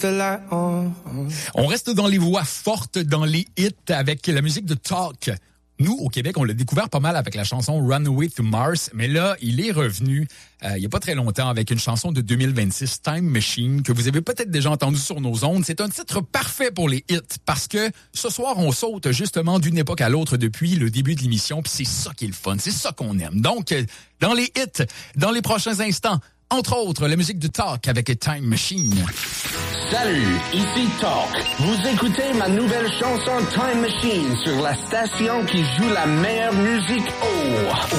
On reste dans les voix fortes, dans les hits, avec la musique de Talk. Nous, au Québec, on l'a découvert pas mal avec la chanson Runaway to Mars, mais là, il est revenu il n'y a pas très longtemps avec une chanson de 2026, Time Machine, que vous avez peut-être déjà entendu sur nos ondes. C'est un titre parfait pour les hits, parce que ce soir, on saute justement d'une époque à l'autre depuis le début de l'émission, puis c'est ça qui est le fun, c'est ça qu'on aime. Donc, dans les hits, dans les prochains instants, entre autres, la musique de Talk avec Time Machine. Salut, ici Talk. Vous écoutez ma nouvelle chanson Time Machine sur la station qui joue la meilleure musique. Oh!